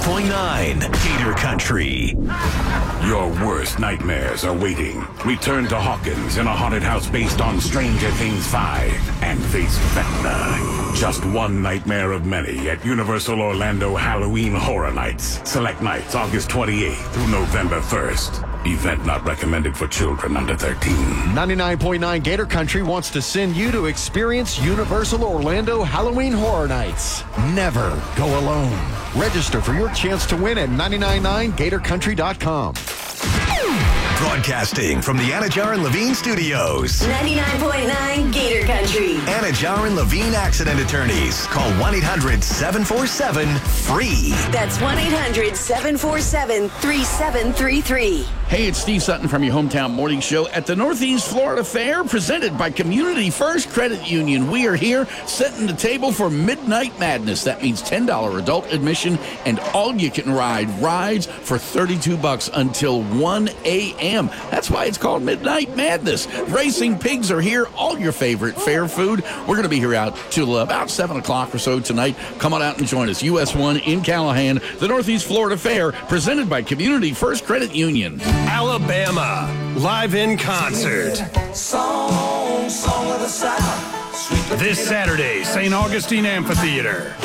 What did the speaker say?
99.9 Gator Country. Your worst nightmares are waiting. Return to Hawkins in a haunted house based on Stranger Things 5 and face Vecna. Just one nightmare of many at Universal Orlando Halloween Horror Nights. Select nights August 28th through November 1st. Event not recommended for children under 13. 99.9 Gator Country wants to send you to experience Universal Orlando Halloween Horror Nights. Never go alone. Register for your chance to win at 999gatorcountry.com. Broadcasting from the Anajar and Levine Studios. 99.9 Gator Country. Anajar and Levine Accident Attorneys. Call 1-800-747-FREE. That's 1-800-747-3733. Hey, it's Steve Sutton from your hometown morning show at the Northeast Florida Fair, presented by Community First Credit Union. We are here setting the table for Midnight Madness. That means $10 adult admission and all-you-can-ride rides for $32 until 1 a.m. That's why it's called Midnight Madness. Racing pigs are here, all your favorite fair food. We're going to be here out till about 7 o'clock or so tonight. Come on out and join us. US 1 in Callahan, the Northeast Florida Fair, presented by Community First Credit Union. Alabama, live in concert. Song of the South. This Saturday, St. Augustine Amphitheater.